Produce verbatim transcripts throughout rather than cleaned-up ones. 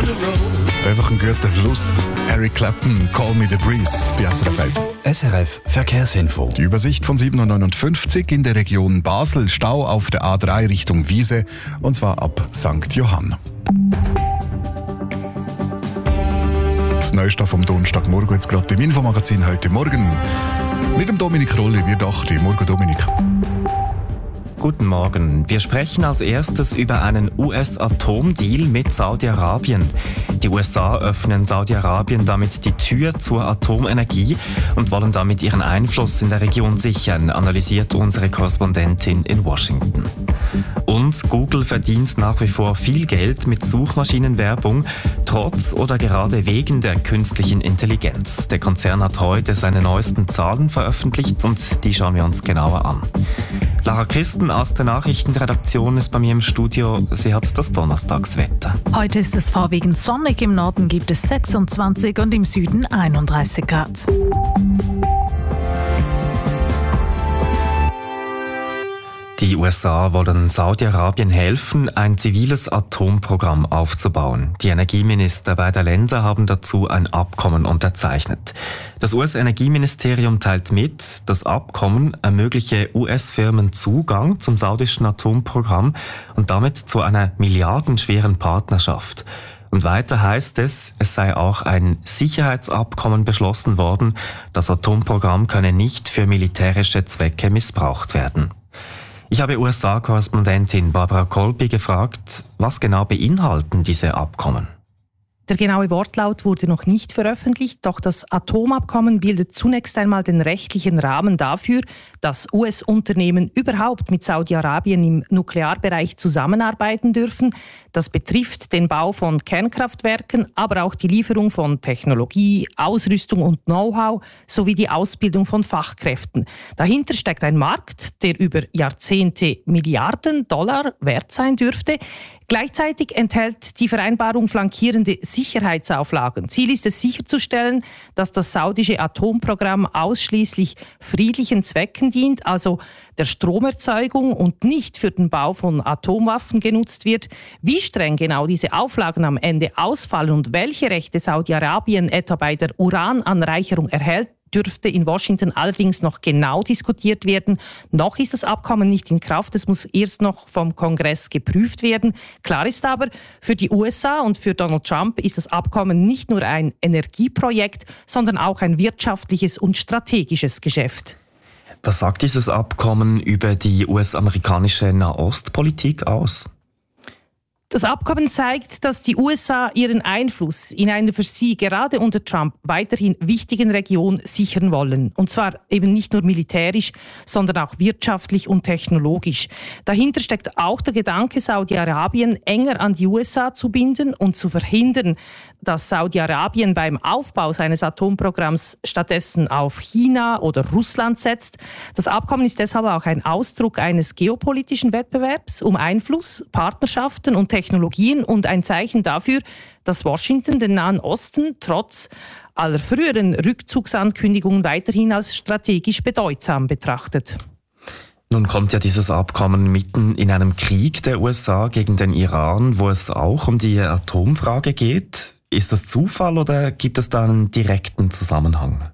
Einfach ein guter Fluss. Eric Clapton, Call Me the Breeze bei S R F eins. S R F Verkehrsinfo. Die Übersicht von sieben Uhr neunundfünfzig in der Region Basel. Stau auf der A drei Richtung Wiese, und zwar ab Sankt Johann. Das Neueste vom Donnerstagmorgen jetzt gerade im Infomagazin heute Morgen. Mit dem Dominik Rolli, wie dachte. Morgen, Dominik. Guten Morgen. Wir sprechen als erstes über einen U S-Atomdeal mit Saudi-Arabien. Die U S A öffnen Saudi-Arabien damit die Tür zur Atomenergie und wollen damit ihren Einfluss in der Region sichern, analysiert unsere Korrespondentin in Washington. Und Google verdient nach wie vor viel Geld mit Suchmaschinenwerbung, trotz oder gerade wegen der künstlichen Intelligenz. Der Konzern hat heute seine neuesten Zahlen veröffentlicht und die schauen wir uns genauer an. Lara Christen aus der Nachrichtenredaktion ist bei mir im Studio. Sie hat das Donnerstagswetter. Heute ist es vorwiegend sonnig. Im Norden gibt es sechsundzwanzig und im Süden einunddreißig Grad. Die U S A wollen Saudi-Arabien helfen, ein ziviles Atomprogramm aufzubauen. Die Energieminister beider Länder haben dazu ein Abkommen unterzeichnet. Das U S-Energieministerium teilt mit, das Abkommen ermögliche U S-Firmen Zugang zum saudischen Atomprogramm und damit zu einer milliardenschweren Partnerschaft. Und weiter heißt es, es sei auch ein Sicherheitsabkommen beschlossen worden. Das Atomprogramm könne nicht für militärische Zwecke missbraucht werden. Ich habe U S A-Korrespondentin Barbara Kolpi gefragt, was genau beinhalten diese Abkommen? Der genaue Wortlaut wurde noch nicht veröffentlicht, doch das Atomabkommen bildet zunächst einmal den rechtlichen Rahmen dafür, dass U S-Unternehmen überhaupt mit Saudi-Arabien im Nuklearbereich zusammenarbeiten dürfen. Das betrifft den Bau von Kernkraftwerken, aber auch die Lieferung von Technologie, Ausrüstung und Know-how sowie die Ausbildung von Fachkräften. Dahinter steckt ein Markt, der über Jahrzehnte Milliarden Dollar wert sein dürfte. Gleichzeitig enthält die Vereinbarung flankierende Sicherheitsauflagen. Ziel ist es sicherzustellen, dass das saudische Atomprogramm ausschließlich friedlichen Zwecken dient, also der Stromerzeugung und nicht für den Bau von Atomwaffen genutzt wird. Wie streng genau diese Auflagen am Ende ausfallen und welche Rechte Saudi-Arabien etwa bei der Urananreicherung erhält, dürfte in Washington allerdings noch genau diskutiert werden. Noch ist das Abkommen nicht in Kraft, es muss erst noch vom Kongress geprüft werden. Klar ist aber, für die U S A und für Donald Trump ist das Abkommen nicht nur ein Energieprojekt, sondern auch ein wirtschaftliches und strategisches Geschäft. Was sagt dieses Abkommen über die U S-amerikanische Nahostpolitik aus? Das Abkommen zeigt, dass die U S A ihren Einfluss in einer für sie gerade unter Trump weiterhin wichtigen Region sichern wollen. Und zwar eben nicht nur militärisch, sondern auch wirtschaftlich und technologisch. Dahinter steckt auch der Gedanke, Saudi-Arabien enger an die U S A zu binden und zu verhindern, dass Saudi-Arabien beim Aufbau seines Atomprogramms stattdessen auf China oder Russland setzt. Das Abkommen ist deshalb auch ein Ausdruck eines geopolitischen Wettbewerbs um Einfluss, Partnerschaften und Technologien und ein Zeichen dafür, dass Washington den Nahen Osten trotz aller früheren Rückzugsankündigungen weiterhin als strategisch bedeutsam betrachtet. Nun kommt ja dieses Abkommen mitten in einem Krieg der U S A gegen den Iran, wo es auch um die Atomfrage geht. Ist das Zufall oder gibt es da einen direkten Zusammenhang?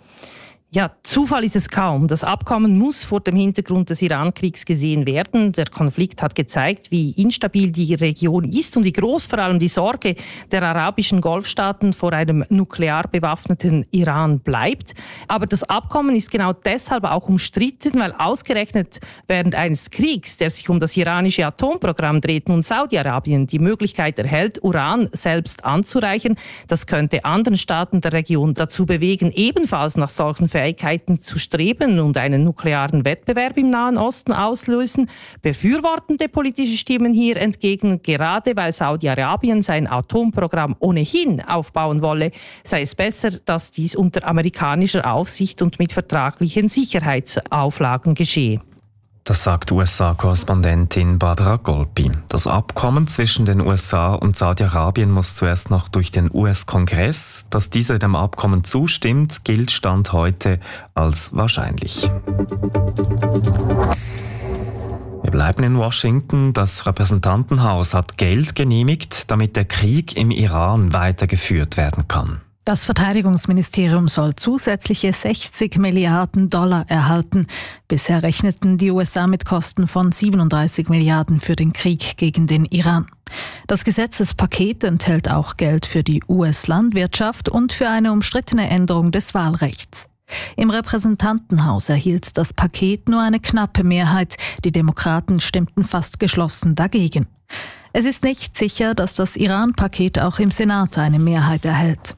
Ja, Zufall ist es kaum. Das Abkommen muss vor dem Hintergrund des Iran-Kriegs gesehen werden. Der Konflikt hat gezeigt, wie instabil die Region ist und wie groß vor allem die Sorge der arabischen Golfstaaten vor einem nuklear bewaffneten Iran bleibt. Aber das Abkommen ist genau deshalb auch umstritten, weil ausgerechnet während eines Kriegs, der sich um das iranische Atomprogramm dreht, nun Saudi-Arabien die Möglichkeit erhält, Uran selbst anzureichern. Das könnte anderen Staaten der Region dazu bewegen, ebenfalls nach solchen Fähigkeiten zu streben und einen nuklearen Wettbewerb im Nahen Osten auslösen. Befürwortende politische Stimmen hier entgegen, gerade weil Saudi-Arabien sein Atomprogramm ohnehin aufbauen wolle, sei es besser, dass dies unter amerikanischer Aufsicht und mit vertraglichen Sicherheitsauflagen geschehe. Das sagt U S A-Korrespondentin Barbara Kolpi. Das Abkommen zwischen den U S A und Saudi-Arabien muss zuerst noch durch den U S-Kongress. Dass dieser dem Abkommen zustimmt, gilt Stand heute als wahrscheinlich. Wir bleiben in Washington. Das Repräsentantenhaus hat Geld genehmigt, damit der Krieg im Iran weitergeführt werden kann. Das Verteidigungsministerium soll zusätzliche sechzig Milliarden Dollar erhalten. Bisher rechneten die U S A mit Kosten von siebenunddreißig Milliarden für den Krieg gegen den Iran. Das Gesetzespaket enthält auch Geld für die U S-Landwirtschaft und für eine umstrittene Änderung des Wahlrechts. Im Repräsentantenhaus erhielt das Paket nur eine knappe Mehrheit. Die Demokraten stimmten fast geschlossen dagegen. Es ist nicht sicher, dass das Iran-Paket auch im Senat eine Mehrheit erhält.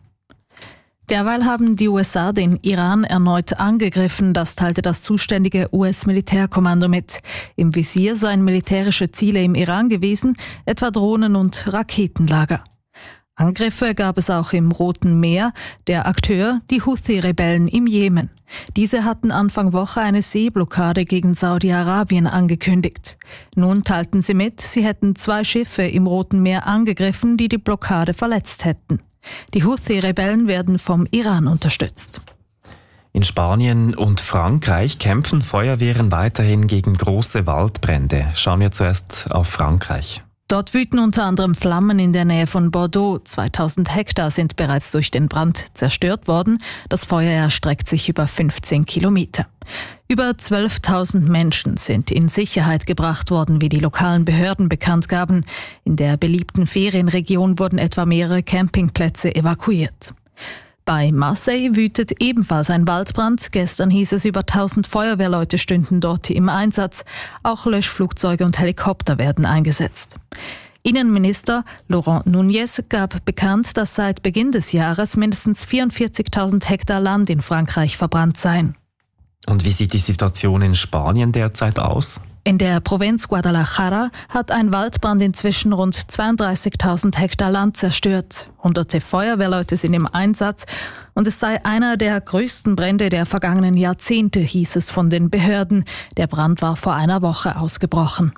Derweil haben die U S A den Iran erneut angegriffen, das teilte das zuständige U S-Militärkommando mit. Im Visier seien militärische Ziele im Iran gewesen, etwa Drohnen- und Raketenlager. Angriffe gab es auch im Roten Meer, der Akteur die Houthi-Rebellen im Jemen. Diese hatten Anfang Woche eine Seeblockade gegen Saudi-Arabien angekündigt. Nun teilten sie mit, sie hätten zwei Schiffe im Roten Meer angegriffen, die die Blockade verletzt hätten. Die Houthi-Rebellen werden vom Iran unterstützt. In Spanien und Frankreich kämpfen Feuerwehren weiterhin gegen große Waldbrände. Schauen wir zuerst auf Frankreich. Dort wüten unter anderem Flammen in der Nähe von Bordeaux. zweitausend Hektar sind bereits durch den Brand zerstört worden. Das Feuer erstreckt sich über fünfzehn Kilometer. Über zwölftausend Menschen sind in Sicherheit gebracht worden, wie die lokalen Behörden bekannt gaben. In der beliebten Ferienregion wurden etwa mehrere Campingplätze evakuiert. Bei Marseille wütet ebenfalls ein Waldbrand. Gestern hieß es, über tausend Feuerwehrleute stünden dort im Einsatz. Auch Löschflugzeuge und Helikopter werden eingesetzt. Innenminister Laurent Nunez gab bekannt, dass seit Beginn des Jahres mindestens vierundvierzigtausend Hektar Land in Frankreich verbrannt seien. Und wie sieht die Situation in Spanien derzeit aus? In der Provinz Guadalajara hat ein Waldbrand inzwischen rund zweiunddreißigtausend Hektar Land zerstört. Hunderte Feuerwehrleute sind im Einsatz und es sei einer der größten Brände der vergangenen Jahrzehnte, hieß es von den Behörden. Der Brand war vor einer Woche ausgebrochen.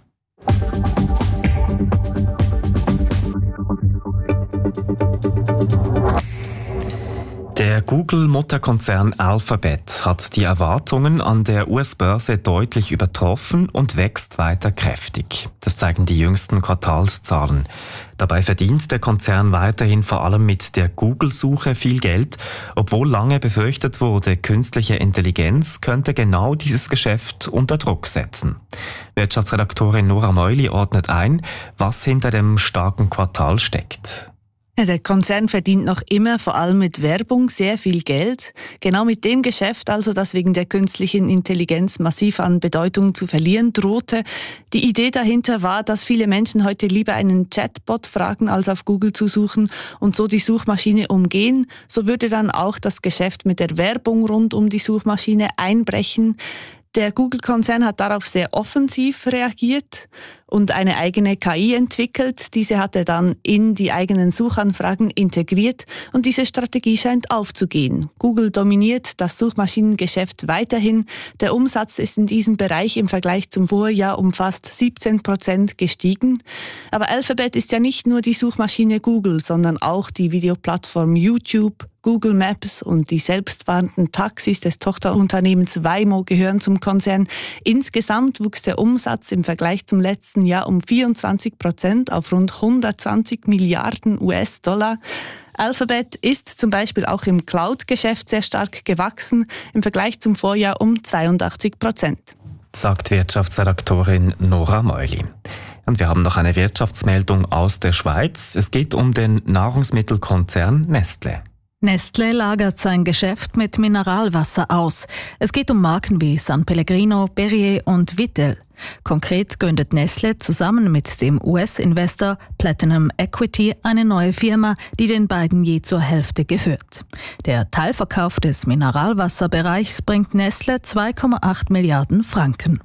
Der Google-Mutterkonzern Alphabet hat die Erwartungen an der U S-Börse deutlich übertroffen und wächst weiter kräftig. Das zeigen die jüngsten Quartalszahlen. Dabei verdient der Konzern weiterhin vor allem mit der Google-Suche viel Geld, obwohl lange befürchtet wurde, künstliche Intelligenz könnte genau dieses Geschäft unter Druck setzen. Wirtschaftsredaktorin Nora Meuli ordnet ein, was hinter dem starken Quartal steckt. Der Konzern verdient noch immer vor allem mit Werbung sehr viel Geld. Genau mit dem Geschäft also, das wegen der künstlichen Intelligenz massiv an Bedeutung zu verlieren drohte. Die Idee dahinter war, dass viele Menschen heute lieber einen Chatbot fragen, als auf Google zu suchen und so die Suchmaschine umgehen. So würde dann auch das Geschäft mit der Werbung rund um die Suchmaschine einbrechen. Der Google-Konzern hat darauf sehr offensiv reagiert und eine eigene K I entwickelt. Diese hat er dann in die eigenen Suchanfragen integriert und diese Strategie scheint aufzugehen. Google dominiert das Suchmaschinengeschäft weiterhin. Der Umsatz ist in diesem Bereich im Vergleich zum Vorjahr um fast siebzehn Prozent gestiegen. Aber Alphabet ist ja nicht nur die Suchmaschine Google, sondern auch die Videoplattform YouTube, Google Maps und die selbstfahrenden Taxis des Tochterunternehmens Waymo gehören zum Konzern. Insgesamt wuchs der Umsatz im Vergleich zum letzten Jahr um vierundzwanzig Prozent auf rund hundertzwanzig Milliarden U S-Dollar. Alphabet ist zum Beispiel auch im Cloud-Geschäft sehr stark gewachsen, im Vergleich zum Vorjahr um zweiundachtzig Prozent. Sagt Wirtschaftsredaktorin Nora Meuli. Und wir haben noch eine Wirtschaftsmeldung aus der Schweiz. Es geht um den Nahrungsmittelkonzern Nestlé. Nestlé lagert sein Geschäft mit Mineralwasser aus. Es geht um Marken wie San Pellegrino, Perrier und Vittel. Konkret gründet Nestlé zusammen mit dem U S-Investor Platinum Equity eine neue Firma, die den beiden je zur Hälfte gehört. Der Teilverkauf des Mineralwasserbereichs bringt Nestlé zwei Komma acht Milliarden Franken.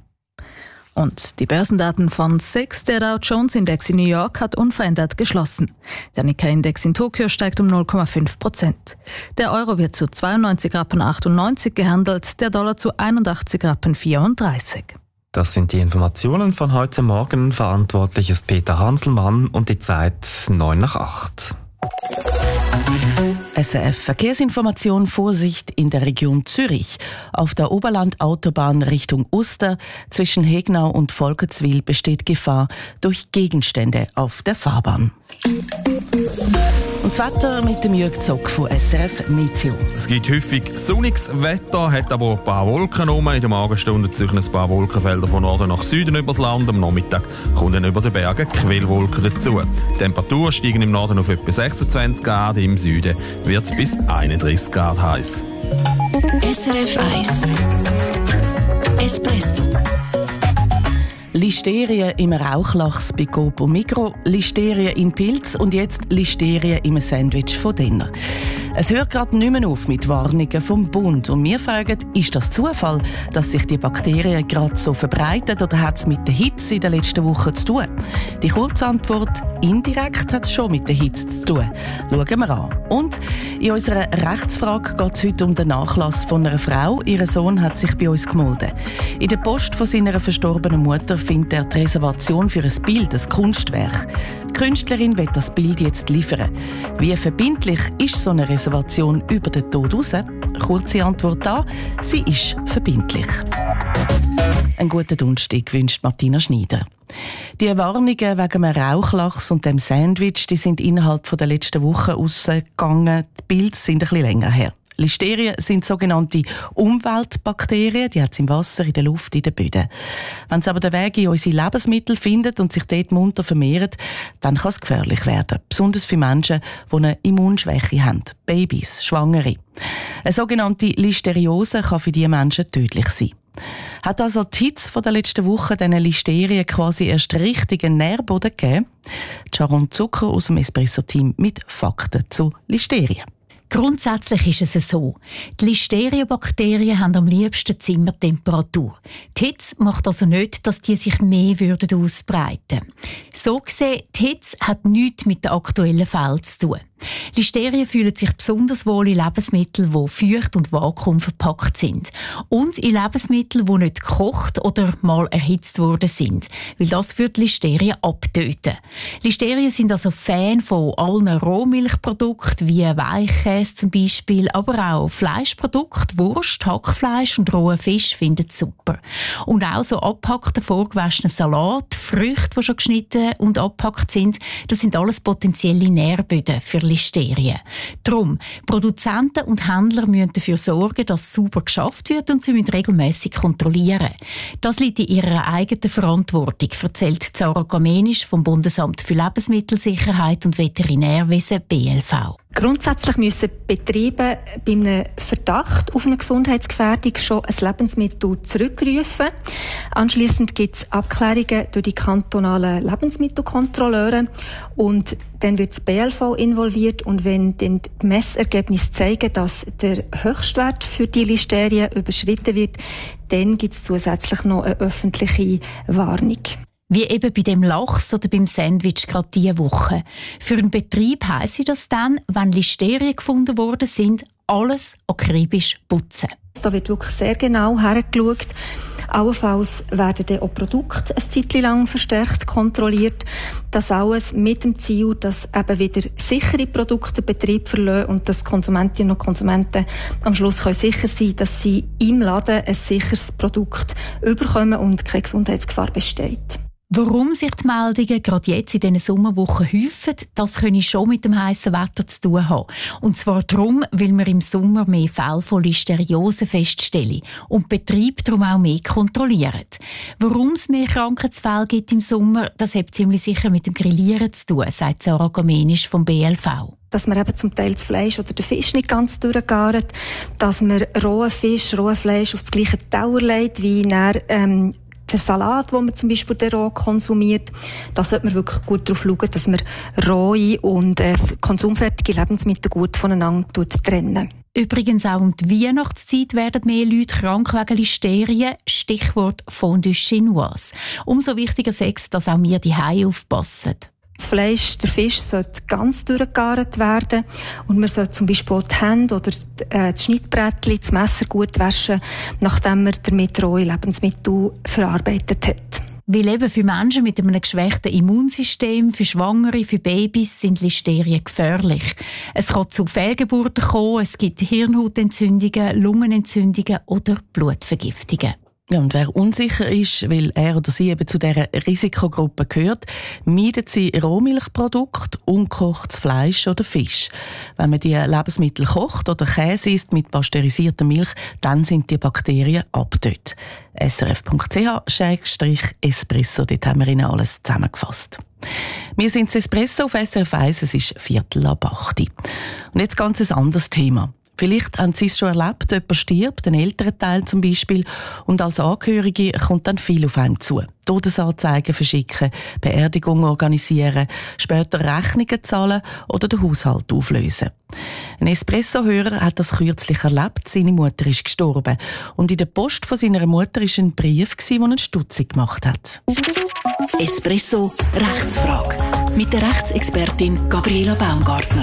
Und die Börsendaten von S I X, der Dow Jones Index in New York, hat unverändert geschlossen. Der Nikkei-Index in Tokio steigt um null Komma fünf Prozent. Der Euro wird zu zweiundneunzig Rappen achtundneunzig gehandelt, der Dollar zu einundachtzig Rappen vierunddreißig. Das sind die Informationen von heute Morgen. Verantwortlich ist Peter Hanselmann und die Zeit neun nach acht. S R F Verkehrsinformation. Vorsicht in der Region Zürich. Auf der Oberland-Autobahn Richtung Uster zwischen Hegnau und Volkertswil besteht Gefahr durch Gegenstände auf der Fahrbahn. Und das Wetter mit dem Jürg Zock von S R F Meteo. Es gibt häufig sonniges Wetter, hat aber ein paar Wolken rum. In den Morgenstunden ziehen ein paar Wolkenfelder von Norden nach Süden übers Land. Am Nachmittag kommen dann über den Bergen Quellwolken dazu. Die Temperaturen steigen im Norden auf etwa sechsundzwanzig Grad, im Süden wird es bis einunddreißig Grad heiß. S R F eins Espresso. Listerien im Rauchlachs bei Coop und Migros, Listerien in Pilz und jetzt Listerien im Sandwich von Denner. Es hört gerade nicht mehr auf mit Warnungen vom Bund. Und wir fragen, ist das Zufall, dass sich die Bakterien gerade so verbreiten, oder hat es mit der Hitze in den letzten Wochen zu tun? Die Kurzantwort, indirekt hat es schon mit der Hitze zu tun. Schauen wir an. Und in unserer Rechtsfrage geht es heute um den Nachlass von einer Frau. Ihr Sohn hat sich bei uns gemeldet. In der Post von seiner verstorbenen Mutter findet er die Reservation für ein Bild, ein Kunstwerk. Die Künstlerin will das Bild jetzt liefern. Wie verbindlich ist so eine Reservation über den Tod raus? Kurze Antwort da, sie ist verbindlich. Einen guten Donnerstag wünscht Martina Schneider. Die Warnungen wegen dem Rauchlachs und dem Sandwich, die sind innerhalb der letzten Wochen rausgegangen. Die Bilder sind ein bisschen länger her. Listerien sind sogenannte Umweltbakterien, die hat es im Wasser, in der Luft, in den Böden. Wenn sie aber den Weg in unsere Lebensmittel findet und sich dort munter vermehren, dann kann es gefährlich werden. Besonders für Menschen, die eine Immunschwäche haben. Babys, Schwangere. Eine sogenannte Listeriose kann für diese Menschen tödlich sein. Hat also die Hitze der letzten Woche diesen Listerien quasi erst richtigen Nährboden gegeben? Sharon Zucker aus dem Espresso-Team mit Fakten zu Listerien. Grundsätzlich ist es so. Die Listeria-Bakterien haben am liebsten Zimmertemperatur. Die Hitze macht also nicht, dass die sich mehr würden ausbreiten. So gesehen, die Hitze hat nichts mit den aktuellen Fällen zu tun. Listerien fühlen sich besonders wohl in Lebensmitteln, die feucht und vakuumverpackt sind. Und in Lebensmitteln, die nicht gekocht oder mal erhitzt worden sind. Weil das würde Listerien abtöten. Listerien sind also Fan von allen Rohmilchprodukten, wie Weichkäse zum Beispiel, aber auch Fleischprodukte, Wurst, Hackfleisch und rohen Fisch finden sie super. Und auch so abgehackte, vorgewaschene Salat, Früchte, die schon geschnitten und abgehackt sind, das sind alles potenzielle Nährböden für Listerien. Darum, Produzenten und Händler müssen dafür sorgen, dass es sauber geschafft wird, und sie müssen regelmässig kontrollieren. Das liegt in ihrer eigenen Verantwortung, erzählt Zara Gamenisch vom Bundesamt für Lebensmittelsicherheit und Veterinärwesen B L V. Grundsätzlich müssen Betriebe bei einem Verdacht auf eine Gesundheitsgefährdung schon ein Lebensmittel zurückrufen. Anschliessend gibt es Abklärungen durch die kantonalen Lebensmittelkontrolleure und dann wird das B L V involviert, und wenn dann die Messergebnisse zeigen, dass der Höchstwert für die Listerien überschritten wird, dann gibt es zusätzlich noch eine öffentliche Warnung. Wie eben bei dem Lachs oder beim Sandwich gerade diese Woche. Für einen Betrieb heisst das dann, wenn Listerien gefunden worden sind, alles akribisch putzen. Da wird wirklich sehr genau hergeschaut. Allenfalls werden dann auch Produkte eine Zeit lang verstärkt kontrolliert. Das alles mit dem Ziel, dass eben wieder sichere Produkte den Betrieb verlassen und dass Konsumentinnen und Konsumenten am Schluss können sicher sein können, dass sie im Laden ein sicheres Produkt überkommen und keine Gesundheitsgefahr besteht. Warum sich die Meldungen gerade jetzt in diesen Sommerwochen häufen, das könnte schon mit dem heißen Wetter zu tun haben. Und zwar darum, weil wir im Sommer mehr Fälle von Listeriose feststellen und die Betriebe darum auch mehr kontrollieren. Warum es mehr Krankheitsfälle gibt im Sommer, das hat ziemlich sicher mit dem Grillieren zu tun, sagt Zara Gamenisch vom B L V. Dass man eben zum Teil das Fleisch oder den Fisch nicht ganz durchgart, dass man rohen Fisch, rohen Fleisch auf das gleiche Teller legt, wie nachher, ähm, der Salat, den man zum Beispiel roh konsumiert, da sollte man wirklich gut darauf schauen, dass man rohe und äh, konsumfertige Lebensmittel gut voneinander trennen. Übrigens auch um die Weihnachtszeit werden mehr Leute krank wegen Listerien. Stichwort Fondue Chinoise. Umso wichtiger ist es, dass auch wir die Hause aufpassen. Das Fleisch, der Fisch sollte ganz durchgegart werden und man sollte zum Beispiel auch die Hände oder das Schnittbrettchen, das Messer gut waschen, nachdem man damit rohe Lebensmittel verarbeitet hat. Weil eben für Menschen mit einem geschwächten Immunsystem, für Schwangere, für Babys sind Listerien gefährlich. Es kann zu Fehlgeburten kommen, es gibt Hirnhautentzündungen, Lungenentzündungen oder Blutvergiftungen. Ja, und wer unsicher ist, weil er oder sie eben zu dieser Risikogruppe gehört, meidet sie Rohmilchprodukte, ungekochtes Fleisch oder Fisch. Wenn man die Lebensmittel kocht oder Käse isst mit pasteurisierter Milch, dann sind die Bakterien abgetötet. S R F Punkt C H Espresso, dort haben wir Ihnen alles zusammengefasst. Wir sind das Espresso auf S R F eins, es ist Viertel ab acht. Und jetzt ganz ein anderes Thema. Vielleicht haben Sie es schon erlebt, jemand stirbt, ein älterer Teil zum Beispiel, und als Angehörige kommt dann viel auf einen zu. Todesanzeigen verschicken, Beerdigungen organisieren, später Rechnungen zahlen oder den Haushalt auflösen. Ein Espresso-Hörer hat das kürzlich erlebt. Seine Mutter ist gestorben. Und in der Post von seiner Mutter war ein Brief, der ihn stutzig gemacht hat. Espresso Rechtsfrage mit der Rechtsexpertin Gabriela Baumgartner.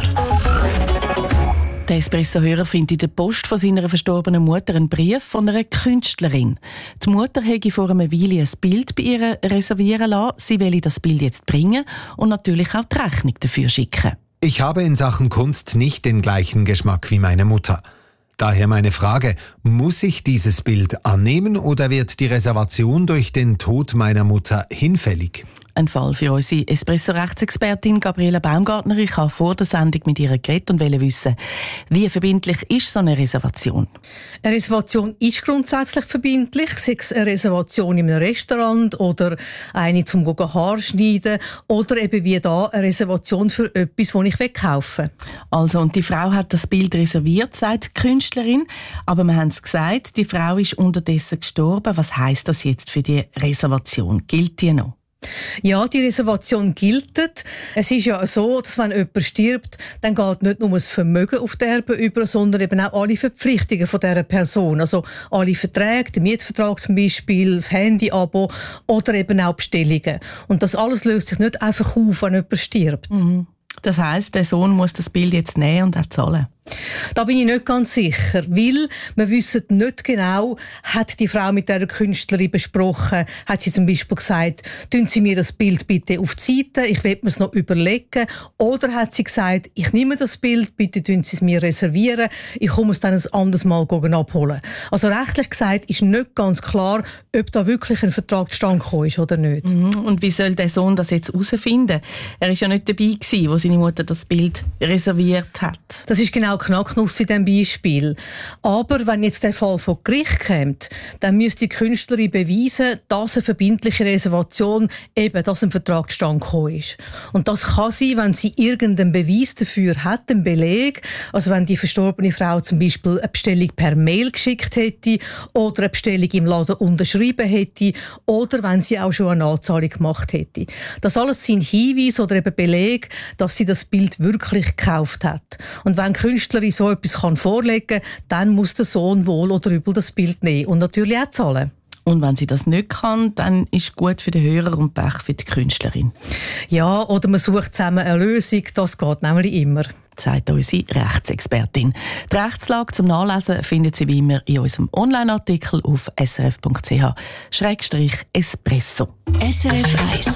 Der Espresso-Hörer findet in der Post von seiner verstorbenen Mutter einen Brief von einer Künstlerin. Die Mutter hätte vor einer Weile ein Bild bei ihr reservieren lassen. Sie will das Bild jetzt bringen und natürlich auch die Rechnung dafür schicken. Ich habe in Sachen Kunst nicht den gleichen Geschmack wie meine Mutter. Daher meine Frage, muss ich dieses Bild annehmen oder wird die Reservation durch den Tod meiner Mutter hinfällig? Ein Fall für unsere Espresso-Rechtsexpertin Gabriela Baumgartner. Ich habe vor der Sendung mit ihr geredet und wollte wissen, wie verbindlich ist so eine Reservation? Eine Reservation ist grundsätzlich verbindlich, sei es eine Reservation in einem Restaurant oder eine zum Haar schneiden oder eben wie da eine Reservation für etwas, das ich kaufen will. Also, und die Frau hat das Bild reserviert, sagt die Künstlerin, aber wir haben es gesagt, die Frau ist unterdessen gestorben. Was heisst das jetzt für die Reservation? Gilt die noch? Ja, die Reservation gilt. Es ist ja so, dass wenn jemand stirbt, dann geht nicht nur das Vermögen auf die Erben über, sondern eben auch alle Verpflichtungen von dieser Person. Also alle Verträge, der Mietvertrag zum Beispiel, das Handy-Abo oder eben auch Bestellungen. Und das alles löst sich nicht einfach auf, wenn jemand stirbt. Mhm. Das heisst, der Sohn muss das Bild jetzt nehmen und auch zahlen? Da bin ich nicht ganz sicher, weil wir wissen nicht genau, hat die Frau mit dieser Künstlerin besprochen, hat sie zum Beispiel gesagt, tun Sie mir das Bild bitte auf die Seite, ich will mir es noch überlegen, oder hat sie gesagt, ich nehme das Bild, bitte tun Sie es mir reservieren, ich komme es dann ein anderes Mal abholen. Also rechtlich gesagt ist nicht ganz klar, ob da wirklich ein Vertrag zustande gekommen ist oder nicht. Mhm. Und wie soll der Sohn das jetzt herausfinden? Er war ja nicht dabei gewesen, wo seine Mutter das Bild reserviert hat. Das ist genau Knacknuss in diesem Beispiel. Aber wenn jetzt der Fall vor Gericht kommt, dann müsste die Künstlerin beweisen, dass eine verbindliche Reservation eben, dass ein Vertrag zustande gekommen ist. Und das kann sie, wenn sie irgendeinen Beweis dafür hat, einen Beleg, also wenn die verstorbene Frau zum Beispiel eine Bestellung per Mail geschickt hätte oder eine Bestellung im Laden unterschrieben hätte oder wenn sie auch schon eine Anzahlung gemacht hätte. Das alles sind Hinweise oder eben Belege, dass sie das Bild wirklich gekauft hat. Und wenn die Künstlerin so etwas kann vorlegen kann, dann muss der Sohn wohl oder übel das Bild nehmen und natürlich auch zahlen. Und wenn sie das nicht kann, dann ist gut für den Hörer und Pech für die Künstlerin. Ja, oder man sucht zusammen eine Lösung, das geht nämlich immer. Sagt unsere Rechtsexpertin. Die Rechtslage zum Nachlesen findet Sie wie immer in unserem Online-Artikel auf s r f punkt c h Schrägstrich Espresso. S R F eins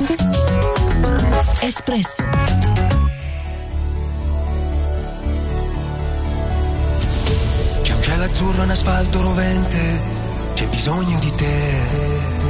Espresso. C'è un cielo azzurro, un asfalto rovente, c'è bisogno di te.